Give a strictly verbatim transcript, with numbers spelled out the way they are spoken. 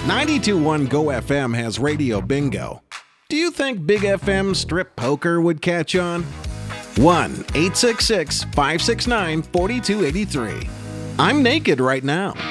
ninety-two point one Go F M has radio bingo. Do you think Big F M strip poker would catch on? one eight six six, five six nine, four two eight three. I'm naked right now.